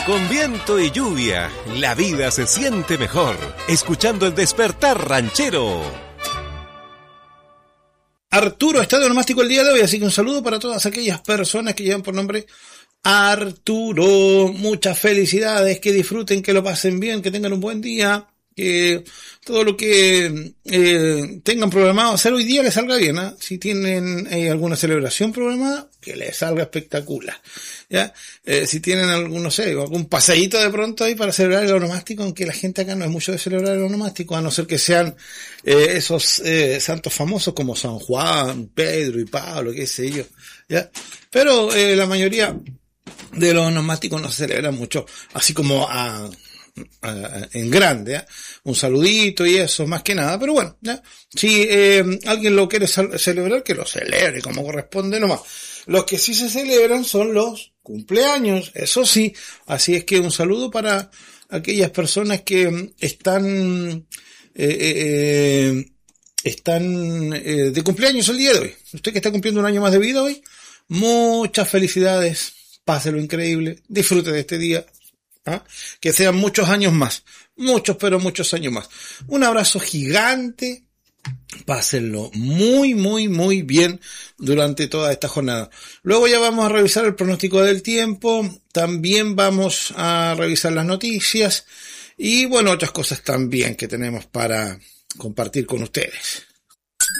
Con viento y lluvia, la vida se siente mejor, escuchando el despertar ranchero. Arturo está de onomástico el día de hoy, así que un saludo para todas aquellas personas que llevan por nombre Arturo. Muchas felicidades, que disfruten, que lo pasen bien, que tengan un buen día, que todo lo que tengan programado hacer hoy día les salga bien, ¿eh? Si tienen alguna celebración programada, que les salga espectacular, ¿ya? Si tienen algún, no sé, algún paseíto de pronto ahí para celebrar el onomástico, aunque la gente acá no es mucho de celebrar el onomástico, a no ser que sean esos santos famosos como San Juan, Pedro y Pablo, qué sé yo, ¿ya? Pero la mayoría de los onomásticos no se celebran mucho, así como en grande, ¿eh? Un saludito y eso, más que nada, pero bueno, ¿ya? Si alguien lo quiere celebrar, que lo celebre como corresponde nomás. Los que sí se celebran son los cumpleaños, eso sí, así es que un saludo para aquellas personas que están de cumpleaños el día de hoy. Usted que está cumpliendo un año más de vida hoy, muchas felicidades, páselo increíble, disfrute de este día. ¿Ah? Que sean muchos años más, muchos pero muchos años más. Un abrazo gigante, pásenlo muy muy muy bien durante toda esta jornada. Luego ya vamos a revisar el pronóstico del tiempo, también vamos a revisar las noticias y bueno, otras cosas también que tenemos para compartir con ustedes.